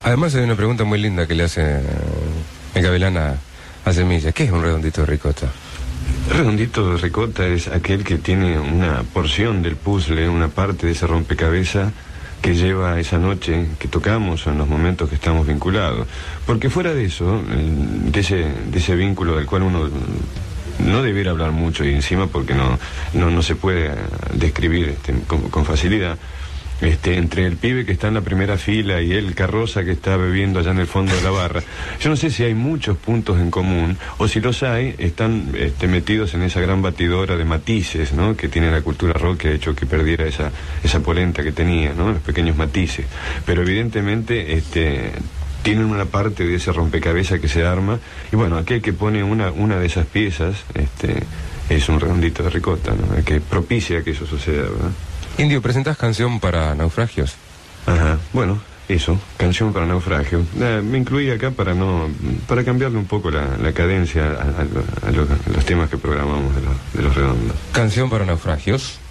Además hay una pregunta muy linda que le hace el Gavilán a Semilla. ¿Qué es un redondito de ricota? El redondito de ricota es aquel que tiene una porción del puzzle, una parte de ese rompecabezas que lleva esa noche que tocamos o en los momentos que estamos vinculados. Porque fuera de eso, de ese vínculo del cual uno no debiera hablar mucho y encima porque no se puede describir con facilidad, entre el pibe que está en la primera fila y el carroza que está bebiendo allá en el fondo de la barra, yo no sé si hay muchos puntos en común o si los hay, están metidos en esa gran batidora de matices, ¿no?, que tiene la cultura rock, que ha hecho que perdiera esa polenta que tenía, ¿no?, los pequeños matices, pero evidentemente tienen una parte de ese rompecabezas que se arma, y bueno, aquel que pone una de esas piezas es un redondito de ricota, ¿no?, que propicia que eso suceda, ¿verdad? Indio, ¿presentás canción para Naufragios? Ajá, bueno, eso, canción para Naufragio. Me incluí acá para cambiarle un poco la cadencia a los temas que programamos de los redondos. Canción para Naufragios.